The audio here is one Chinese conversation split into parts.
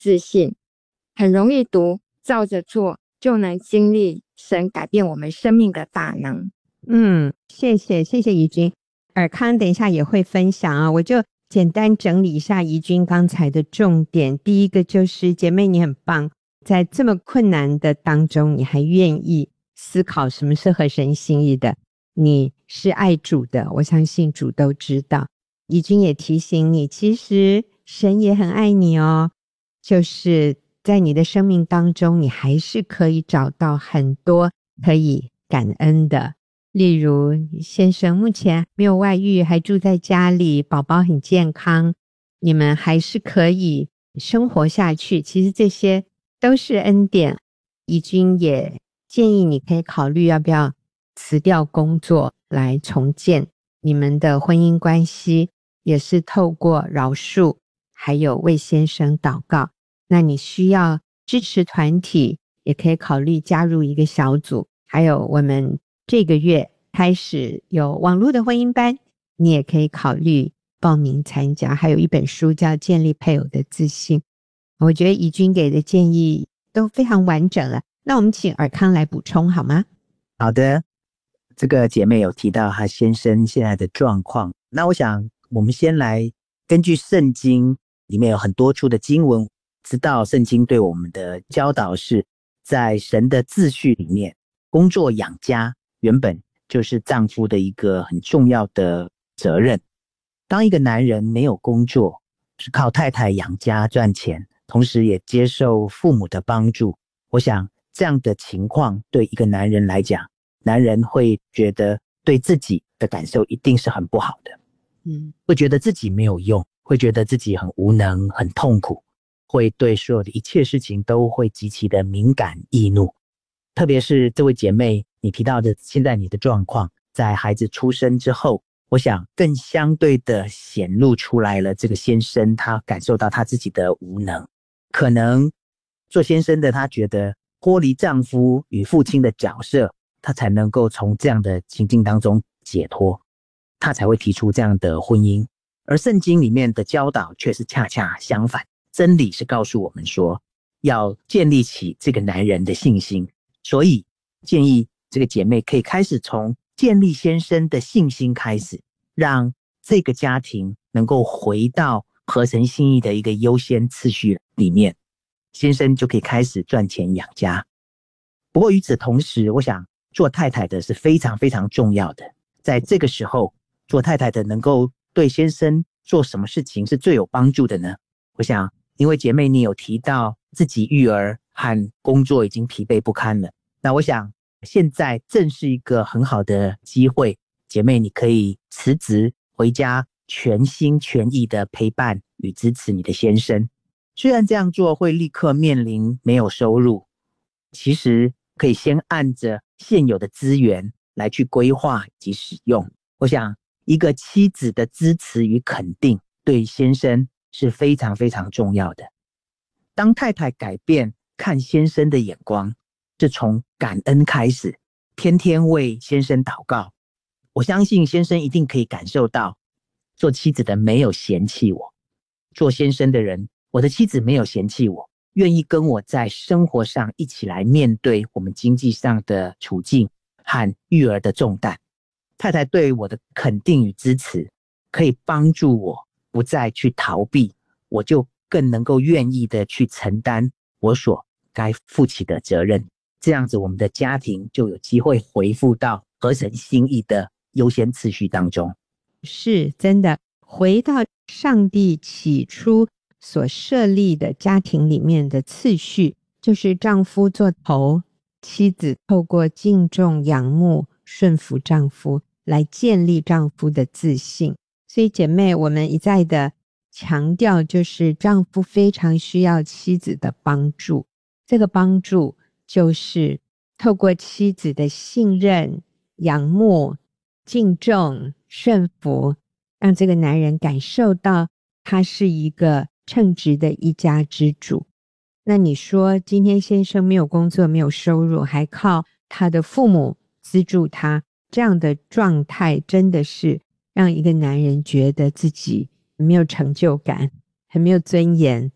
自信，很容易读，照着做就能经历神改变我们生命的大能。 谢谢怡君。尔康等一下也会分享啊，我就简单整理一下怡君刚才的重点。第一个就是姐妹你很棒，在这么困难的当中你还愿意思考什么是合神心意的，你是爱主的，我相信主都知道。怡君也提醒你，其实神也很爱你哦，就是在你的生命当中你还是可以找到很多可以感恩的，例如先生目前没有外遇，还住在家里，宝宝很健康，你们还是可以生活下去，其实这些都是恩典。怡君也建议你可以考虑要不要辞掉工作来重建你们的婚姻关系，也是透过饶恕还有为先生祷告。那你需要支持团体，也可以考虑加入一个小组，还有我们这个月开始有网络的婚姻班，你也可以考虑报名参加，还有一本书叫《建立配偶的自信》。我觉得怡君给的建议都非常完整了，那我们请尔康来补充好吗？ 好的，这个姐妹有提到她先生现在的状况，那我想我们先来根据圣经里面有很多处的经文，知道圣经对我们的教导是在神的秩序里面，工作养家原本就是丈夫的一个很重要的责任。当一个男人没有工作，是靠太太养家赚钱，同时也接受父母的帮助，我想这样的情况对一个男人来讲，男人会觉得对自己的感受一定是很不好的，会觉得自己没有用，会觉得自己很无能很痛苦，会对所有的一切事情都会极其的敏感易怒。特别是这位姐妹你提到的现在你的状况，在孩子出生之后，我想更相对的显露出来了，这个先生他感受到他自己的无能，可能做先生的他觉得脱离丈夫与父亲的角色，他才能够从这样的情境当中解脱，他才会提出这样的婚姻。而圣经里面的教导却是恰恰相反，真理是告诉我们说要建立起这个男人的信心，所以建议这个姐妹可以开始从建立先生的信心开始，让这个家庭能够回到合神心意的一个优先次序里面，先生就可以开始赚钱养家。不过与此同时，我想做太太的是非常非常重要的，在这个时候做太太的能够对先生做什么事情是最有帮助的呢？我想因为姐妹你有提到自己育儿和工作已经疲惫不堪了，那我想现在正是一个很好的机会，姐妹你可以辞职回家，全心全意的陪伴与支持你的先生。虽然这样做会立刻面临没有收入，其实可以先按着现有的资源来去规划及使用。我想一个妻子的支持与肯定对先生是非常非常重要的。当太太改变看先生的眼光，是从感恩开始，天天为先生祷告，我相信先生一定可以感受到做妻子的没有嫌弃我，做先生的人，我的妻子没有嫌弃我，愿意跟我在生活上一起来面对我们经济上的处境和育儿的重担。太太对我的肯定与支持可以帮助我不再去逃避，我就更能够愿意的去承担我所该负起的责任，这样子我们的家庭就有机会回复到合神心意的优先次序当中。 是真的回到上帝起初所设立的家庭里面的次序，就是丈夫做头，妻子透过敬重仰慕顺服丈夫来建立丈夫的自信。所以姐妹，我们一再的强调，就是丈夫非常需要妻子的帮助，这个帮助就是透过妻子的信任、仰慕、敬重、顺服，让这个男人感受到他是一个称职的一家之主。那你说今天先生没有工作没有收入，还靠他的父母资助他，这样的状态真的是让一个男人觉得自己没有成就感，很没有尊严。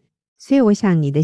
所以我想你的